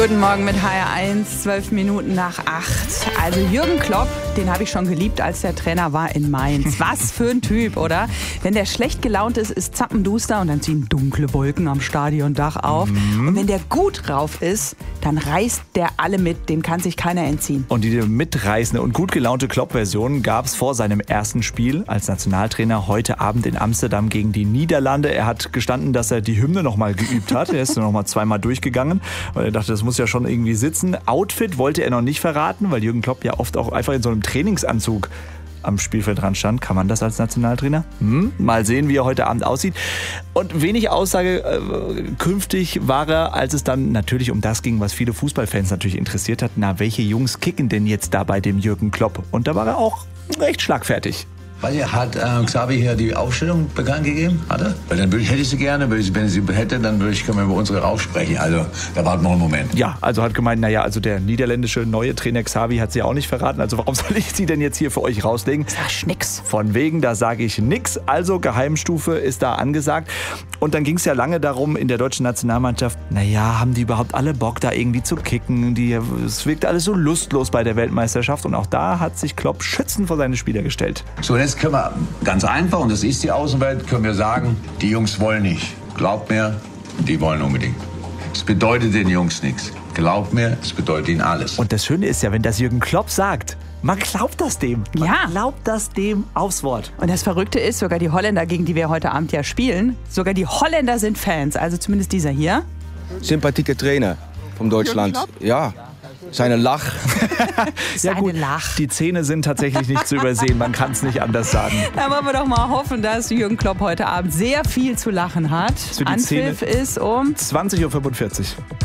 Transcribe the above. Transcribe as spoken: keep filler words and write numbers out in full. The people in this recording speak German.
Guten Morgen mit H R eins, zwölf Minuten nach acht. Also Jürgen Klopp, den habe ich schon geliebt, als der Trainer war in Mainz. Was für ein Typ, oder? Wenn der schlecht gelaunt ist, ist zappenduster und dann ziehen dunkle Wolken am Stadiondach auf. Mhm. Und wenn der gut drauf ist, dann reißt der alle mit, dem kann sich keiner entziehen. Und die mitreißende und gut gelaunte Klopp-Version gab es vor seinem ersten Spiel als Nationaltrainer heute Abend in Amsterdam gegen die Niederlande. Er hat gestanden, dass er die Hymne noch mal geübt hat. Er ist noch mal zweimal durchgegangen, weil er dachte, das muss ja schon irgendwie sitzen. Outfit wollte er noch nicht verraten, weil Jürgen Klopp ja oft auch einfach in so einem Trainingsanzug am Spielfeld dran stand. Kann man das als Nationaltrainer? Hm? Mal sehen, wie er heute Abend aussieht. Und wenig Aussage äh, künftig war er, als es dann natürlich um das ging, was viele Fußballfans natürlich interessiert hat. Na, welche Jungs kicken denn jetzt da bei dem Jürgen Klopp? Und da war er auch recht schlagfertig. Weil er hat äh, Xavi hier die Aufstellung bekannt gegeben, hat er? Weil dann würde ich, hätte ich sie gerne, wenn ich, wenn ich sie hätte, dann würde ich, können wir über unsere aufsprechen. Also, da war noch ein Moment. Ja, also hat gemeint, naja, also der niederländische neue Trainer Xavi hat sie auch nicht verraten. Also warum soll ich sie denn jetzt hier für euch rauslegen? Sag nix. Von wegen, da sage ich nix. Also Geheimstufe ist da angesagt. Und dann ging es ja lange darum in der deutschen Nationalmannschaft, naja, haben die überhaupt alle Bock, da irgendwie zu kicken? Die, es wirkt alles so lustlos bei der Weltmeisterschaft. Und auch da hat sich Klopp schützend vor seine Spieler gestellt. So, jetzt können wir ganz einfach, und das ist die Außenwelt, können wir sagen, die Jungs wollen nicht. Glaubt mir, die wollen unbedingt. Es bedeutet den Jungs nichts. Glaubt mir, es bedeutet ihnen alles. Und das Schöne ist ja, wenn das Jürgen Klopp sagt, man glaubt das dem. Man ja. glaubt das dem aufs Wort. Und das Verrückte ist, sogar die Holländer, gegen die wir heute Abend ja spielen, sogar die Holländer sind Fans. Also zumindest dieser hier. Sympathieke Trainer von Deutschland. Ja. Seine Lach. Ja gut, Lach. Die Zähne sind tatsächlich nicht zu übersehen, man kann es nicht anders sagen. Da wollen wir doch mal hoffen, dass Jürgen Klopp heute Abend sehr viel zu lachen hat. Für die Anpfiff Zähne ist um zwanzig Uhr fünfundvierzig.